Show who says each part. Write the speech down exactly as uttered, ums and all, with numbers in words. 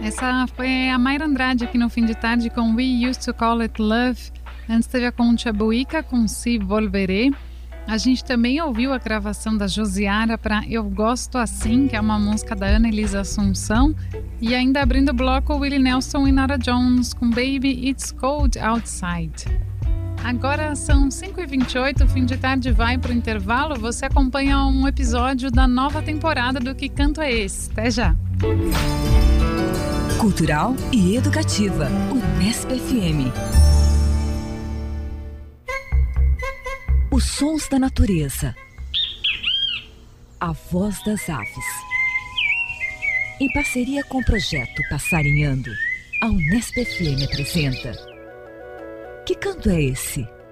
Speaker 1: Essa foi a Mayra Andrade aqui no Fim de Tarde com We Used to Call It Love. Antes teve a Concha Buica com Si Volveré. A gente também ouviu a gravação da Josiara para Eu Gosto Assim, que é uma música da Ana Elisa Assunção. E ainda abrindo o bloco, Willie Nelson e Nora Jones com Baby It's Cold Outside. Agora são cinco e vinte e oito, o Fim de Tarde vai para o intervalo. Você acompanha um episódio da nova temporada do Que Canto É Esse? Até já!
Speaker 2: Cultural e educativa, Unesp F M. Os sons da natureza. A voz das aves. Em parceria com o projeto Passarinhando, a Unesp F M apresenta Que Canto É Esse?